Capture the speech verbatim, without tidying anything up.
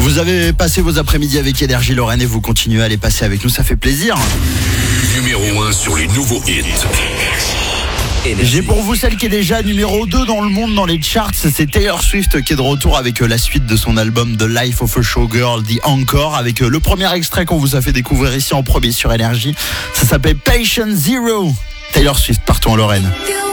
Vous avez passé vos après-midi avec Énergie Lorraine et vous continuez à les passer avec nous, ça fait plaisir. Numéro un sur les nouveaux hits. J'ai pour vous celle qui est déjà numéro deux dans le monde dans les charts, c'est Taylor Swift qui est de retour avec la suite de son album The Life of a Showgirl, The Encore, avec le premier extrait qu'on vous a fait découvrir ici en premier sur Énergie. Ça s'appelle Patient Zero. Taylor Swift, partout en Lorraine.